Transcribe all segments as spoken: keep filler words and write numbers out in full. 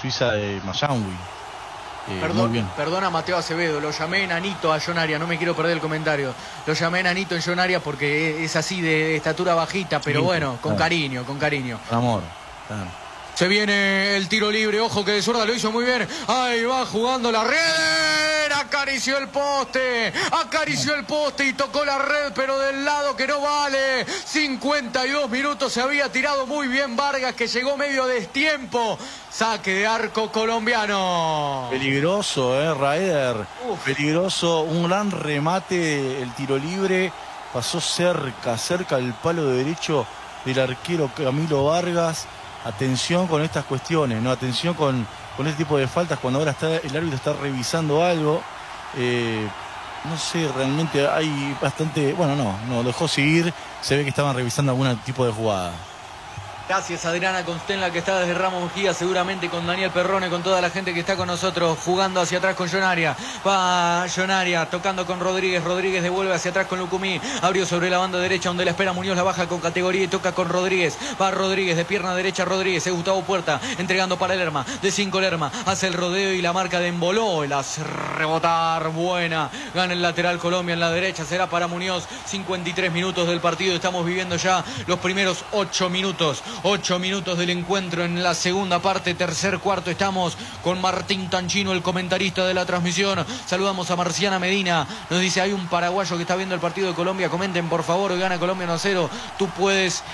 Suiza de Mayanwi. Eh, Perdón, muy bien. Perdona Mateo Acevedo, lo llamé enanito a Jonaria, no me quiero perder el comentario. Lo llamé enanito en Jonaria porque es así de estatura bajita, pero Sí, bueno, con claro. cariño, con cariño. Amor. Claro. Se viene el tiro libre, ojo que de zurda lo hizo muy bien. Ahí va jugando la red, acarició el poste, acarició el poste y tocó la red, pero del lado que no vale. cincuenta y dos minutos, se había tirado muy bien Vargas, que llegó medio destiempo. Saque de arco colombiano. Peligroso, eh, Raider. Uf. Peligroso, un gran remate, el tiro libre. Pasó cerca, cerca al palo derecho del arquero Camilo Vargas. Atención con estas cuestiones, ¿no? Atención con, con este tipo de faltas cuando ahora está, el árbitro está revisando algo. Eh, no sé, realmente hay bastante... Bueno, no, no, dejó seguir. Se ve que estaban revisando algún tipo de jugada. Gracias Adriana Constenla, que está desde Ramos Mejía, seguramente con Daniel Perrone, con toda la gente que está con nosotros, jugando hacia atrás con Jonaria. Va Jonaria, tocando con Rodríguez, Rodríguez devuelve hacia atrás con Lucumí, abrió sobre la banda derecha donde la espera Muñoz, la baja con categoría y toca con Rodríguez. Va Rodríguez, de pierna derecha Rodríguez, es Gustavo Puerta, entregando para Lerma, de cinco Lerma, hace el rodeo y la marca de Emboló, el hace rebotar, buena, gana el lateral Colombia en la derecha, será para Muñoz. Cincuenta y tres minutos del partido, estamos viviendo ya los primeros ocho minutos. Ocho minutos del encuentro en la segunda parte, tercer cuarto. Estamos con Martín Tanchino, el comentarista de la transmisión. Saludamos a Marciana Medina. Nos dice, hay un paraguayo que está viendo el partido de Colombia. Comenten, por favor, gana Colombia uno a cero. Tú puedes...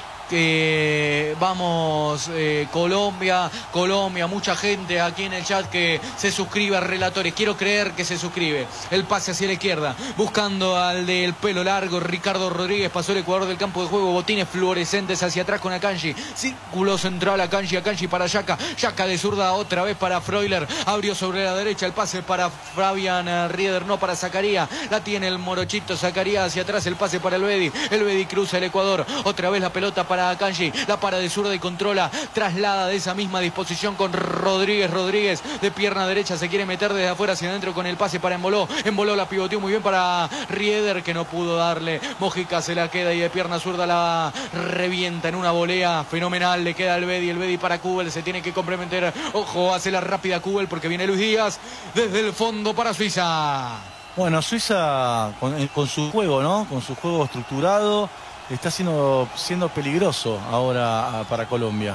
que vamos eh, Colombia, Colombia, mucha gente aquí en el chat que se suscribe a Relatores, quiero creer que se suscribe. El pase hacia la izquierda, buscando al del pelo largo, Ricardo Rodríguez, pasó el Ecuador del campo de juego, botines fluorescentes hacia atrás con Akanji, círculo central Akanji, Akanji para Yaka, Yaka de zurda otra vez para Freuler, abrió sobre la derecha, el pase para Fabián Rieder, no para Zacarías, la tiene el morochito Zacarías hacia atrás, el pase para el Bedi, el Bedi cruza el Ecuador, otra vez la pelota para Akanji, la para de zurda y controla, traslada de esa misma disposición con Rodríguez, Rodríguez de pierna derecha, se quiere meter desde afuera hacia adentro con el pase para Emboló, Emboló la pivoteó muy bien para Rieder, que no pudo darle, Mojica se la queda y de pierna zurda la revienta en una volea fenomenal, le queda al Bedi, el Bedi para Kubel, se tiene que complementar, ojo, hace la rápida Kubel porque viene Luis Díaz desde el fondo para Suiza. Bueno, Suiza con, con su juego, ¿no? Con su juego estructurado, está siendo, siendo peligroso ahora para Colombia.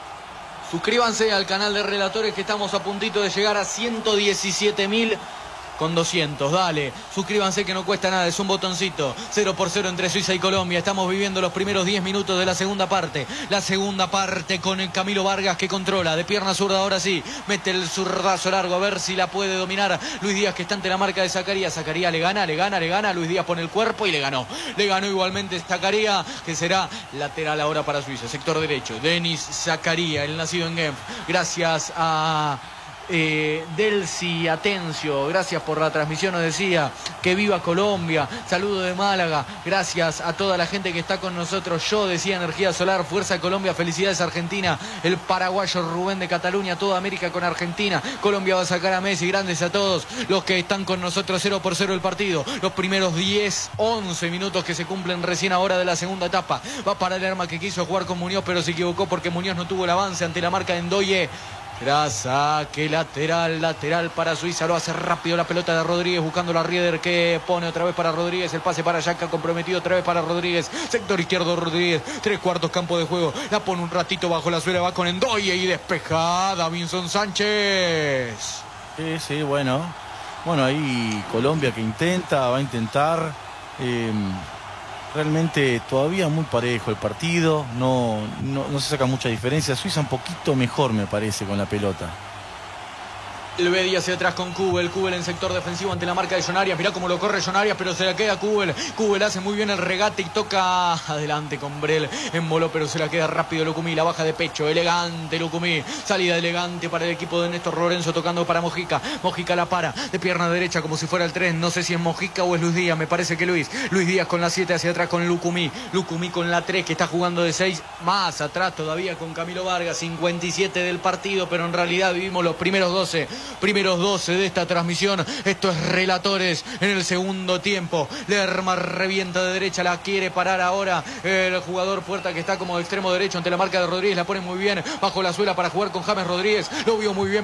Suscríbanse al canal de Relatores, que estamos a puntito de llegar a ciento diecisiete mil con doscientos. Dale, suscríbanse que no cuesta nada, es un botoncito. Cero por cero entre Suiza y Colombia. Estamos viviendo los primeros diez minutos de la segunda parte. La segunda parte con el Camilo Vargas, que controla de pierna zurda, ahora sí. Mete el zurdazo largo a ver si la puede dominar Luis Díaz, que está ante la marca de Zacarías. Zacarías le gana, le gana, le gana. Luis Díaz pone el cuerpo y le ganó. Le ganó igualmente Zacarías, que será lateral ahora para Suiza. Sector derecho, Denis Zacarías, el nacido en Genf. Gracias a... Eh, Delcy Atencio, gracias por la transmisión, nos decía que viva Colombia, saludo de Málaga, gracias a toda la gente que está con nosotros. Yo decía Energía Solar, Fuerza Colombia, felicidades Argentina, el paraguayo Rubén de Cataluña, toda América con Argentina, Colombia va a sacar a Messi, grandes a todos los que están con nosotros. Cero por cero el partido, los primeros diez, once minutos que se cumplen recién ahora de la segunda etapa. Va para el arma que quiso jugar con Muñoz, pero se equivocó porque Muñoz no tuvo el avance ante la marca de Ndoye. Grasa, que lateral, lateral para Suiza, lo hace rápido la pelota de Rodríguez, buscando la Rieder, que pone otra vez para Rodríguez, el pase para Yaka, comprometido otra vez para Rodríguez, sector izquierdo Rodríguez, tres cuartos campo de juego, la pone un ratito bajo la suela, va con Ndoye y despeja Davinson Sánchez. Sí, sí, bueno, bueno, ahí Colombia que intenta, va a intentar, eh, realmente todavía muy parejo el partido, no, no, no se saca mucha diferencia. Suiza un poquito mejor, me parece, con la pelota. El Bedi hacia atrás con Kubel, Kubel en sector defensivo ante la marca de Jonarias, mirá cómo lo corre Jonarias, pero se la queda Kubel, Kubel hace muy bien el regate y toca adelante con Brel, Emboló, pero se la queda rápido Lucumí, la baja de pecho, elegante Lucumí, salida elegante para el equipo de Néstor Lorenzo, tocando para Mojica, Mojica la para, de pierna derecha como si fuera el tren, no sé si es Mojica o es Luis Díaz, me parece que Luis, Luis Díaz con la siete hacia atrás con Lucumí, Lucumí con la tres que está jugando de seis, más atrás todavía con Camilo Vargas, cincuenta y siete del partido, pero en realidad vivimos los primeros doce. Primeros doce de esta transmisión. Esto es Relatores en el segundo tiempo. Lerma revienta de derecha, la quiere parar ahora el jugador Puerta, que está como de extremo derecho ante la marca de Rodríguez, la pone muy bien bajo la suela para jugar con James Rodríguez, lo vio muy bien